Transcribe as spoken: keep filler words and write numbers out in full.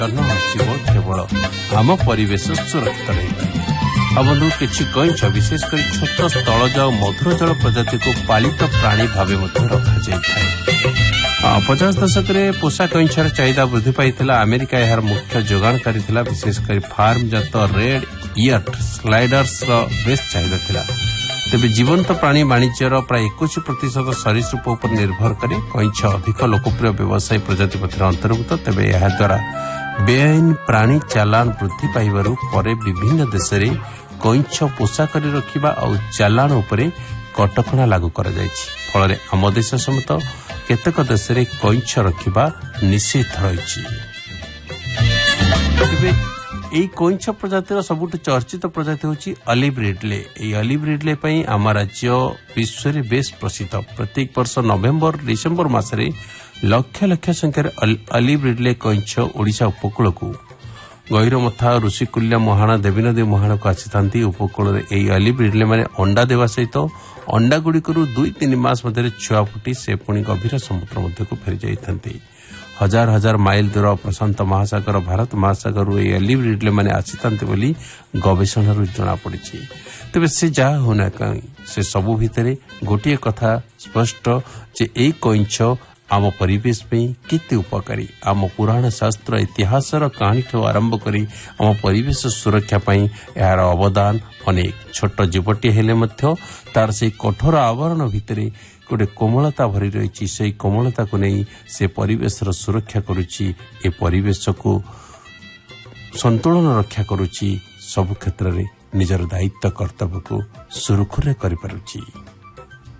ଜନ୍ମ ଆସିବ କେବଳ ଆମ ପରିବେଶ ସୁରକ୍ଷିତ ରହିବ। ଆଉ ବନ୍ଧୁ କିଛି କଇଁଛ ବିଶେଷ କରି ଛୋଟ ସ୍ଥଳଜ ଓ ମଧୁର ଜଳ ପ୍ରଜାତିକୁ ପାଳିତ ପ୍ରାଣୀ ଭାବେ ମଧ୍ୟ ରଖାଯାଇଥାଏ। ପଚାଶ ଦଶକରେ ପୋଷା କଇଁଛର ଚାହିଦା ବୃଦ୍ଧି ପାଇଥିଲା। ଆମେରିକା ଏହାର ମୁଖ୍ୟ ଯୋଗାଣକାରୀ ଥିଲା। ବିଶେଷ କରି ଫାର୍ମ ଜାତ ରେଡ୍ ଇୟର୍ଟ ସ୍ଲାଇଡର୍ସର ବେଶ୍ ଚାହିଦା ଥିଲା। ତେବେ ଜୀବନ୍ତ ପ୍ରାଣୀ ବାଣିଜ୍ୟର ପ୍ରାୟ ଏକୋଇଶ ପ୍ରତିଶତ ସରୀସୃପ ଉପରେ ନିର୍ଭର କରେ। କଇଁଛ ଅଧିକ ଲୋକପ୍ରିୟ ବ୍ୟବସାୟୀ ପ୍ରଜାତି ମଧ୍ୟରେ ଅନ୍ତର୍ଭୁକ୍ତ। ତେବେ ଏହାଦ୍ୱାରା ବେଆଇନ ପ୍ରାଣୀ ଚାଲାଣ ବୃଦ୍ଧି ପାଇବାରୁ ପରେ ବିଭିନ୍ନ ଦେଶରେ କଇଁଛ ପୋଷା କରି ରଖିବା ଆଉ ଚାଲାଣ ଉପରେ କଟକଣା ଲାଗୁ କରାଯାଇଛି। ଫଳରେ ଆମ ଦେଶ ସମେତ କେତେକ ଦେଶରେ କଇଁଛ ରଖିବା ନିଷିଦ୍ଧ ରହିଛି। ତେବେ ଏହି କଇଁଛ ପ୍ରଜାତିର ସବୁଠୁ ଚର୍ଚ୍ଚିତ ପ୍ରଜାତି ହେଉଛି ଅଲିଭ୍ ରିଡ୍ଲେ। ଏହି ଅଲିଭ୍ ରିଡ୍ଲେ ପାଇଁ ଆମ ରାଜ୍ୟ ବିଶ୍ୱରେ ବେଶ୍ ପ୍ରସିଦ୍ଧ। ପ୍ରତ୍ୟେକ ବର୍ଷ ନଭେମ୍ବର ଡିସେମ୍ବର ମାସରେ ଲକ୍ଷ ଲକ୍ଷ ସଂଖ୍ୟାରେ ଅଲିଭ୍ ରିଡ୍ଲେ କଇଁଛ ଓଡ଼ିଶା ଉପକୂଳକୁ ଗହିରମଥା ଋଷିକୁଲ୍ୟା ମୁହାଣ ଦେବୀନଦୀ ମୁହାଣକୁ ଆସିଥାନ୍ତି। ଉପକୂଳରେ ଏହି ଅଲିଭ୍ ରିଡ୍ଲେ ମାନେ ଅଣ୍ଡା ଦେବା ସହିତ ଅଣ୍ଡାଗୁଡ଼ିକରୁ ଦୁଇ ତିନି ମାସ ମଧ୍ୟରେ ଛୁଆ ଫୁଟି ସେ ପୁଣି ଗଭୀର ସମୁଦ୍ର ମଧ୍ୟକୁ ଫେରିଯାଇଥାନ୍ତି। ହଜାର ହଜାର ମାଇଲ ଦୂର ପ୍ରଶାନ୍ତ ମହାସାଗର ଭାରତ ମହାସାଗରରୁ ଏହି ଅଲିଭ୍ ରିଡ୍ଲେ ମାନେ ଆସିଥାନ୍ତି ବୋଲି ଗବେଷଣାରୁ ଜଣାପଡ଼ିଛି। ତେବେ ସେ ଯାହା ହେଉନା କାହିଁ ସେ ସବୁ ଭିତରେ ଗୋଟିଏ କଥା ସ୍ପଷ୍ଟ ଯେ ଏହି କଇଁଛ ଆମ ପରିବେଶ ପାଇଁ କେତେ ଉପକାରୀ। ଆମ ପୁରାଣ ଶାସ୍ତ୍ର ଇତିହାସର କାହାଣୀଠୁ ଆରମ୍ଭ କରି ଆମ ପରିବେଶ ସୁରକ୍ଷା ପାଇଁ ଏହାର ଅବଦାନ ଅନେକ। ଛୋଟ ଜୀବଟିଏ ହେଲେ ମଧ୍ୟ ତାର ସେହି କଠୋର ଆବରଣ ଭିତରେ ଗୋଟେ କୋମଳତା ଭରି ରହିଛି। ସେହି କୋମଳତାକୁ ନେଇ ସେ ପରିବେଶର ସୁରକ୍ଷା କରୁଛି। ଏ ପରିବେଶକୁ ସନ୍ତୁଳନ ରକ୍ଷା କରୁଛି। ସବୁ କ୍ଷେତ୍ରରେ ନିଜର ଦାୟିତ୍ୱ କର୍ତ୍ତବ୍ୟକୁ ସୁରୁଖୁରୁରେ କରିପାରୁଛି।